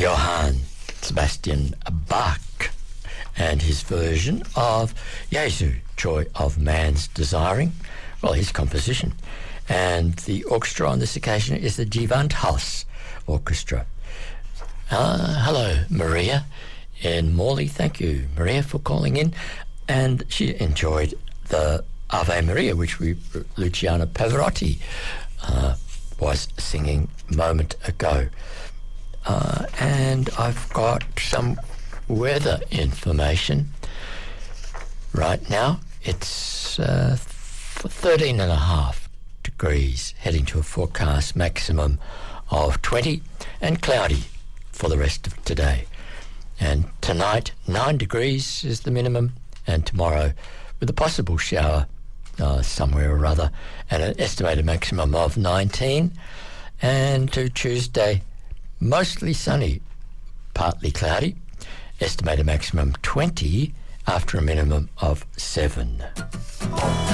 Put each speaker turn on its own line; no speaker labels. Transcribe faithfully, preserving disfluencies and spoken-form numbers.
Johann Sebastian Bach and his version of Jesu, Joy of Man's Desiring, well, his composition. And the orchestra on this occasion is the Gewandhaus Orchestra. Uh, hello, Maria in Morley. Thank you, Maria, for calling in. And she enjoyed the Ave Maria, which we, Luciano Pavarotti uh, was singing a moment ago. Uh, and I've got some weather information right now. It's uh, thirteen and a half degrees, heading to a forecast maximum of twenty, and cloudy for the rest of today. And tonight, nine degrees is the minimum, and tomorrow, with a possible shower uh, somewhere or other, and an estimated maximum of nineteen. And to Tuesday, mostly sunny, partly cloudy, estimated maximum twenty after a minimum of seven.